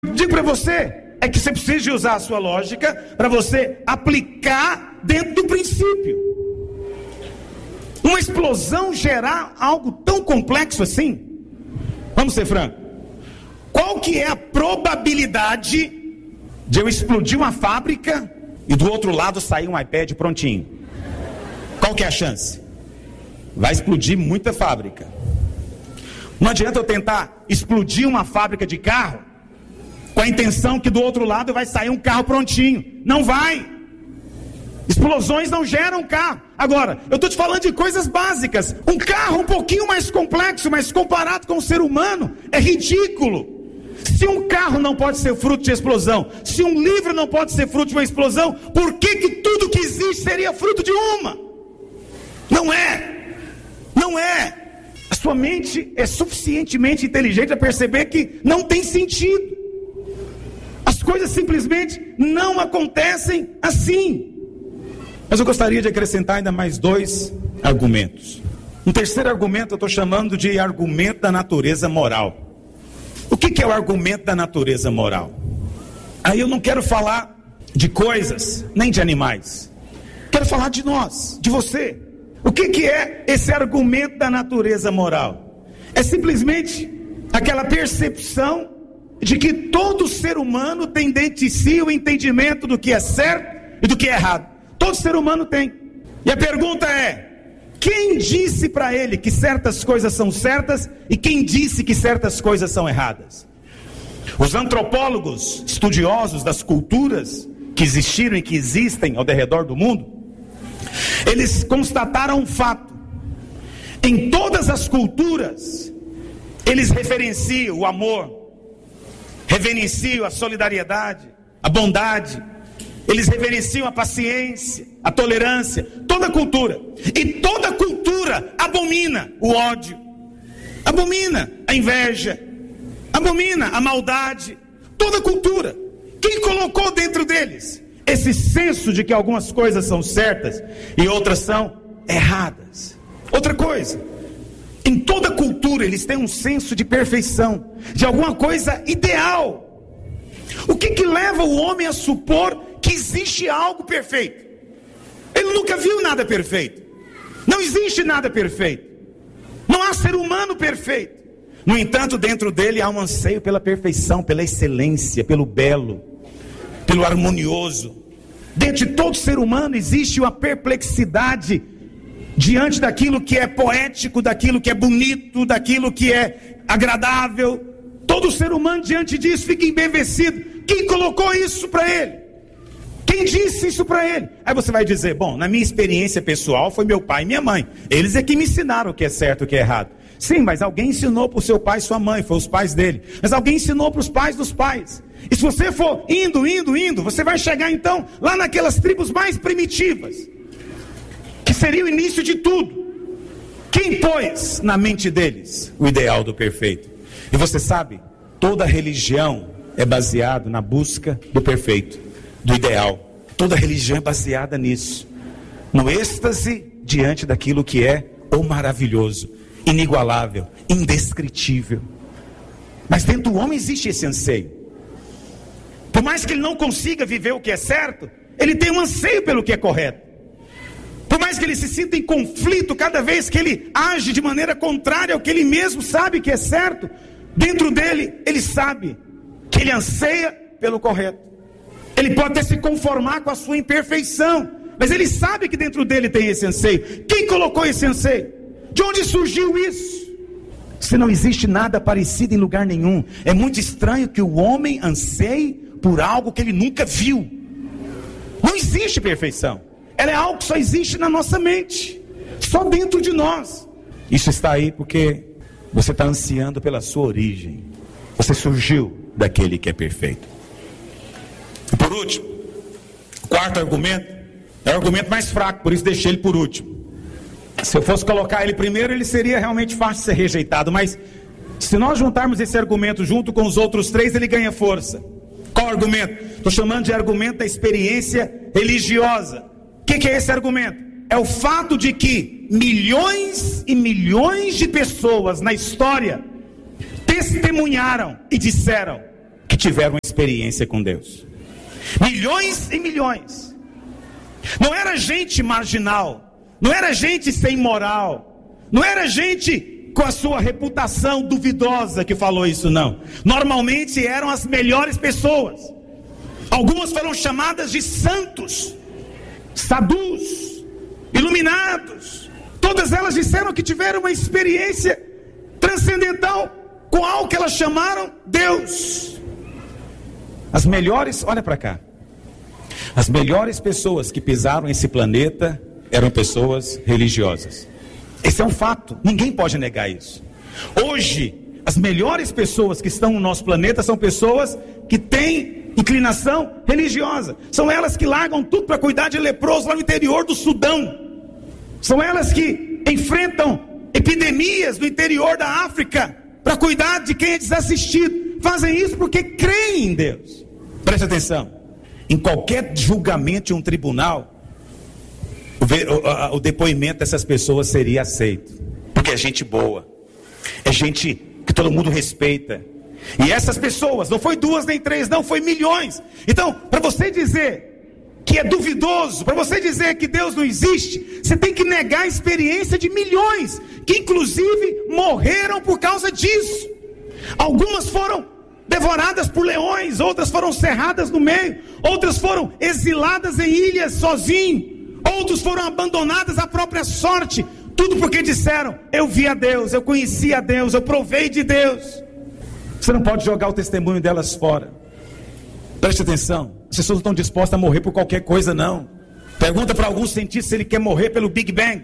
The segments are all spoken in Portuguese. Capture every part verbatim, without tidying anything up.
digo para você é que você precisa de usar a sua lógica para você aplicar dentro do princípio. Uma explosão gerar algo tão complexo assim? Vamos ser francos. Qual que é a probabilidade de eu explodir uma fábrica e do outro lado sair um iPad prontinho? Qual que é a chance? Vai explodir muita fábrica. Não adianta eu tentar explodir uma fábrica de carro com a intenção que do outro lado vai sair um carro prontinho. Não vai. Explosões não geram carro. Agora, eu estou te falando de coisas básicas. Um carro um pouquinho mais complexo, mas comparado com o ser humano, é ridículo. Se um carro não pode ser fruto de explosão, se um livro não pode ser fruto de uma explosão, por que que tudo que existe seria fruto de uma? Não é. Não é. A sua mente é suficientemente inteligente para perceber que não tem sentido. As coisas simplesmente não acontecem assim. Mas eu gostaria de acrescentar ainda mais dois argumentos. Um terceiro argumento eu estou chamando de argumento da natureza moral. O que, que é o argumento da natureza moral? Aí eu não quero falar de coisas, nem de animais. Quero falar de nós, de você. O que, que é esse argumento da natureza moral? É simplesmente aquela percepção de que todo ser humano tem dentro de si o entendimento do que é certo e do que é errado. Todo ser humano tem. E a pergunta é: quem disse para ele que certas coisas são certas e quem disse que certas coisas são erradas? Os antropólogos, estudiosos das culturas que existiram e que existem ao redor do mundo, eles constataram um fato. Em todas as culturas, eles referenciam o amor, reverenciam a solidariedade, a bondade, eles reverenciam a paciência, a tolerância, toda a cultura. E toda cultura abomina o ódio, abomina a inveja, abomina a maldade. Toda cultura. Quem colocou dentro deles esse senso de que algumas coisas são certas e outras são erradas? Outra coisa, em toda cultura eles têm um senso de perfeição, de alguma coisa ideal. O que que leva o homem a supor que existe algo perfeito? Ele nunca viu nada perfeito. Não existe nada perfeito. Não há ser humano perfeito. No entanto, dentro dele há um anseio pela perfeição, pela excelência, pelo belo, pelo harmonioso. Dentro de todo ser humano existe uma perplexidade diante daquilo que é poético, daquilo que é bonito, daquilo que é agradável. Todo ser humano diante disso fica embevecido. Quem colocou isso para ele? Quem disse isso para ele? Aí você vai dizer: bom, na minha experiência pessoal foi meu pai e minha mãe. Eles é que me ensinaram o que é certo e o que é errado. Sim, mas alguém ensinou para o seu pai e sua mãe, foi os pais dele. Mas alguém ensinou para os pais dos pais. E se você for indo, indo, indo, você vai chegar então lá naquelas tribos mais primitivas, que seria o início de tudo. Quem pôs na mente deles o ideal do perfeito? E você sabe, toda religião é baseada na busca do perfeito, do ideal. Toda religião é baseada nisso, no êxtase diante daquilo que é o maravilhoso, inigualável, indescritível. Mas dentro do homem existe esse anseio. Por mais que ele não consiga viver o que é certo, ele tem um anseio pelo que é correto. Por mais que ele se sinta em conflito cada vez que ele age de maneira contrária ao que ele mesmo sabe que é certo, dentro dele ele sabe que ele anseia pelo correto. Ele pode até se conformar com a sua imperfeição, mas ele sabe que dentro dele tem esse anseio. Quem colocou esse anseio? De onde surgiu isso? Se não existe nada parecido em lugar nenhum, é muito estranho que o homem anseie por algo que ele nunca viu. Não existe perfeição. Ela é algo que só existe na nossa mente, só dentro de nós. Isso está aí porque você está ansiando pela sua origem. Você surgiu daquele que é perfeito. E por último, o quarto argumento é o argumento mais fraco, por isso deixei ele por último. Se eu fosse colocar ele primeiro, ele seria realmente fácil de ser rejeitado, mas se nós juntarmos esse argumento junto com os outros três, ele ganha força. Qual argumento? Estou chamando de argumento da experiência religiosa. O que, que é esse argumento? É o fato de que milhões e milhões de pessoas na história testemunharam e disseram que tiveram uma experiência com Deus. Milhões e milhões. Não era gente marginal, não era gente sem moral, não era gente com a sua reputação duvidosa que falou isso, não. Normalmente eram as melhores pessoas. Algumas foram chamadas de santos, sadus, iluminados. Todas elas disseram que tiveram uma experiência transcendental com algo que elas chamaram Deus. As melhores, olha para cá, as melhores pessoas que pisaram esse planeta eram pessoas religiosas. Esse é um fato, ninguém pode negar isso. Hoje, as melhores pessoas que estão no nosso planeta são pessoas que têm inclinação religiosa. São elas que largam tudo para cuidar de leprosos lá no interior do Sudão. São elas que enfrentam epidemias no interior da África para cuidar de quem é desassistido. Fazem isso porque creem em Deus. Preste atenção. Em qualquer julgamento de um tribunal, o, o, o depoimento dessas pessoas seria aceito. Porque é gente boa. É gente que todo mundo respeita. E essas pessoas, não foi duas nem três, não, foi milhões. Então, para você dizer que é duvidoso, para você dizer que Deus não existe, você tem que negar a experiência de milhões, que inclusive morreram por causa disso. Algumas foram devoradas por leões, outras foram cerradas no meio, outras foram exiladas em ilhas sozinhos, outros foram abandonadas à própria sorte, tudo porque disseram: eu vi a Deus, eu conheci a Deus, eu provei de Deus. Você não pode jogar o testemunho delas fora. Preste atenção, as pessoas não estão dispostas a morrer por qualquer coisa, não. Pergunta para algum cientista se ele quer morrer pelo Big Bang.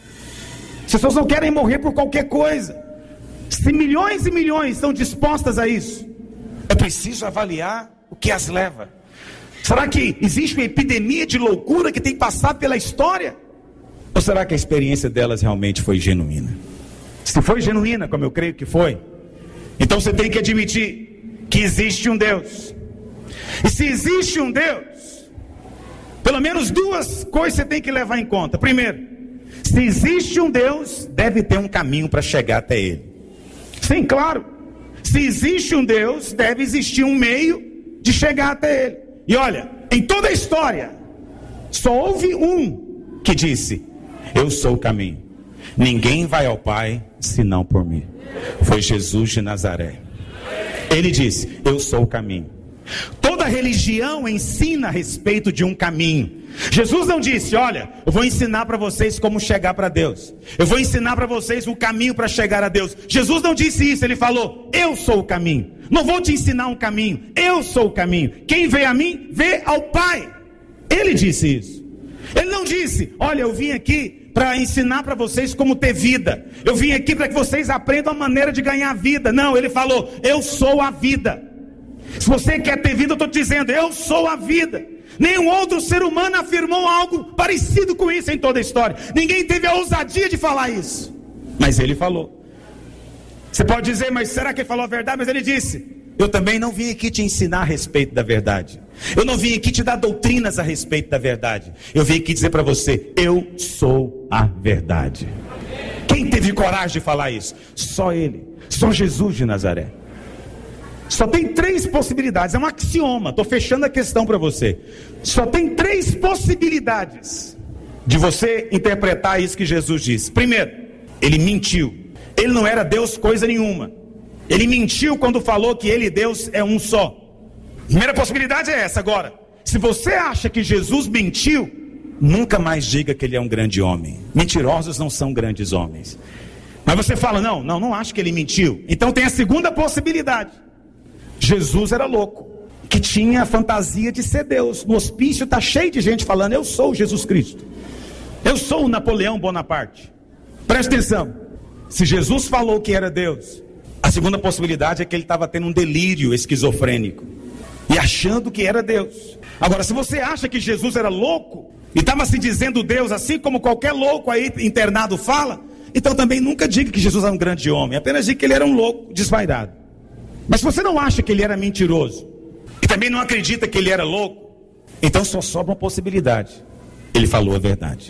As pessoas não querem morrer por qualquer coisa. Se milhões e milhões estão dispostas a isso, é preciso avaliar o que as leva. Será que existe uma epidemia de loucura que tem passado pela história? Ou será que a experiência delas realmente foi genuína? Se foi genuína, como eu creio que foi, então você tem que admitir que existe um Deus. E se existe um Deus, pelo menos duas coisas você tem que levar em conta. Primeiro, se existe um Deus, deve ter um caminho para chegar até Ele. Sim, claro. Se existe um Deus, deve existir um meio de chegar até Ele. E olha, em toda a história, só houve um que disse: eu sou o caminho. Ninguém vai ao Pai senão por mim. Foi Jesus de Nazaré. Ele disse: eu sou o caminho. Toda religião ensina a respeito de um caminho. Jesus não disse: olha, eu vou ensinar para vocês como chegar para Deus, eu vou ensinar para vocês o caminho para chegar a Deus. Jesus não disse isso, ele falou: eu sou o caminho. Não vou te ensinar um caminho, eu sou o caminho. Quem vê a mim, vê ao Pai. Ele disse isso. Ele não disse: olha, eu vim aqui para ensinar para vocês como ter vida, eu vim aqui para que vocês aprendam a maneira de ganhar vida. Não, ele falou: eu sou a vida. Se você quer ter vida, eu estou te dizendo: eu sou a vida. Nenhum outro ser humano afirmou algo parecido com isso em toda a história. Ninguém teve a ousadia de falar isso, mas ele falou. Você pode dizer: mas será que ele falou a verdade? Mas ele disse: eu também não vim aqui te ensinar a respeito da verdade, eu não vim aqui te dar doutrinas a respeito da verdade, eu vim aqui dizer para você: eu sou a verdade. Quem teve coragem de falar isso? Só ele, só Jesus de Nazaré. Só tem três possibilidades, é um axioma, estou fechando a questão para você. Só tem três possibilidades de você interpretar isso que Jesus disse. Primeiro, ele mentiu. Ele não era Deus coisa nenhuma. Ele mentiu quando falou que ele e Deus é um só. Primeira possibilidade é essa. Agora, se você acha que Jesus mentiu, nunca mais diga que ele é um grande homem. Mentirosos não são grandes homens. Mas você fala: não, não, não acho que ele mentiu. Então tem a segunda possibilidade. Jesus era louco, que tinha a fantasia de ser Deus. No hospício está cheio de gente falando: eu sou Jesus Cristo, eu sou o Napoleão Bonaparte. Preste atenção, se Jesus falou que era Deus, a segunda possibilidade é que ele estava tendo um delírio esquizofrênico e achando que era Deus. Agora, se você acha que Jesus era louco e estava se dizendo Deus, assim como qualquer louco aí internado fala, então também nunca diga que Jesus era um grande homem, apenas diga que ele era um louco desvairado. Mas se você não acha que ele era mentiroso e também não acredita que ele era louco, então só sobra uma possibilidade: ele falou a verdade.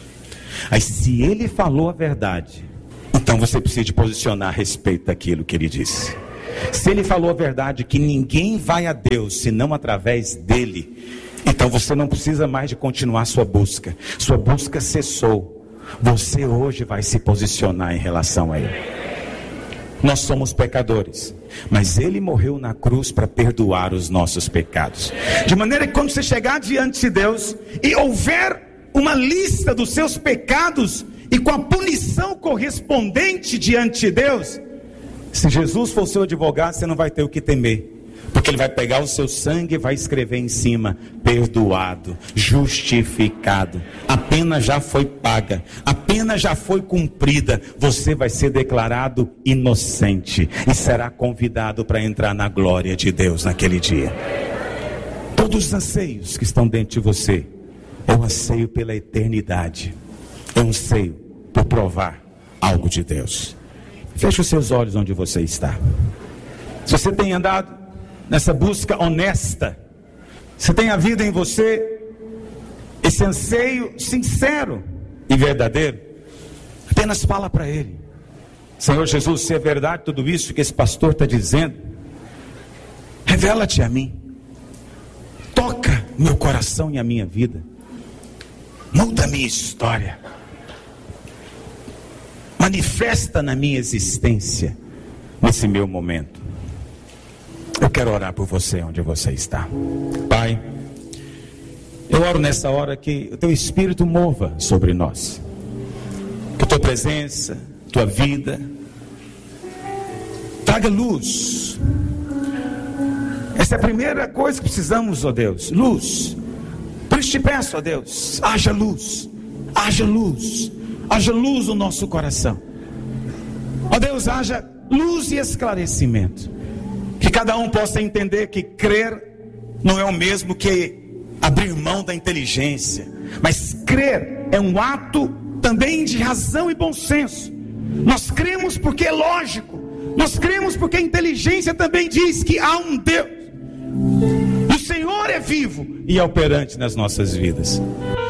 Aí, se ele falou a verdade, então você precisa de posicionar a respeito daquilo que ele disse. Se ele falou a verdade, que ninguém vai a Deus senão através dele, então você não precisa mais de continuar sua busca. Sua busca cessou. Você hoje vai se posicionar em relação a ele. Nós somos pecadores, mas ele morreu na cruz para perdoar os nossos pecados. De maneira que quando você chegar diante de Deus e houver uma lista dos seus pecados e com a punição correspondente diante de Deus, se Jesus for seu advogado, você não vai ter o que temer. Porque ele vai pegar o seu sangue e vai escrever em cima: perdoado, justificado. A pena já foi paga, a pena já foi cumprida. Você vai ser declarado inocente e será convidado para entrar na glória de Deus naquele dia. Todos os anseios que estão dentro de você é um anseio pela eternidade, é um anseio por provar algo de Deus. Feche os seus olhos onde você está. Se você tem andado nessa busca honesta, se tem havido em você esse anseio sincero e verdadeiro, apenas fala para ele: Senhor Jesus, se é verdade tudo isso que esse pastor está dizendo, revela-te a mim, toca meu coração e a minha vida, muda a minha história, manifesta na minha existência nesse meu momento. Eu quero orar por você onde você está. Pai, eu oro nessa hora que o teu Espírito mova sobre nós, que a tua presença, tua vida traga luz. Essa é a primeira coisa que precisamos, ó Deus, luz. Por isso te peço, ó Deus, haja luz, haja luz, haja luz no nosso coração. Ó Deus, haja luz e esclarecimento. Que cada um possa entender que crer não é o mesmo que abrir mão da inteligência, mas crer é um ato também de razão e bom senso. Nós cremos porque é lógico, nós cremos porque a inteligência também diz que há um Deus. O Senhor é vivo e é operante nas nossas vidas.